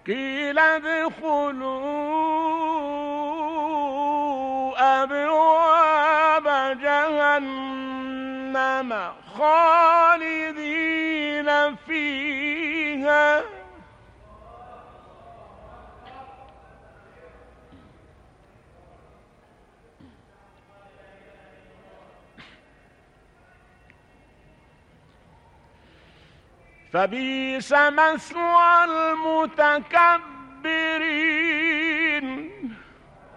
قيل ادخلوا أبواب جهنم خالدين فيها فبئس مثوى المتكبرين.